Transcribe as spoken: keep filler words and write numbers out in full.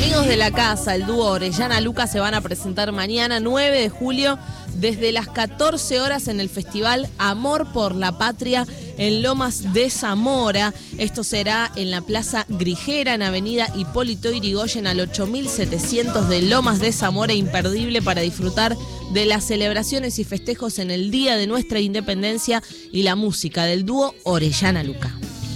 Amigos de la casa, el dúo Orellana Luca se van a presentar mañana nueve de julio desde las catorce horas en el festival Amor por la Patria en Lomas de Zamora. Esto será en la Plaza Grijera, en Avenida Hipólito Yrigoyen al ocho mil setecientos de Lomas de Zamora. Imperdible para disfrutar de las celebraciones y festejos en el Día de nuestra Independencia y la música del dúo Orellana Luca.